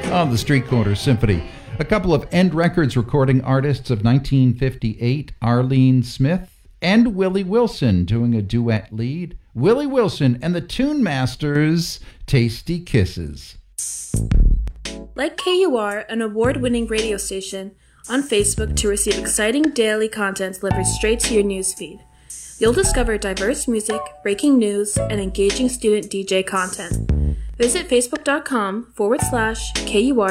on the Street Corner Symphony. A couple of End Records recording artists of 1958, Arlene Smith and Willie Wilson, doing a duet lead. Willie Wilson and the Tune Masters, Tasty Kisses. Like KUR, an award-winning radio station, on Facebook to receive exciting daily content delivered straight to your newsfeed. You'll discover diverse music, breaking news, and engaging student DJ content. Visit facebook.com/KUR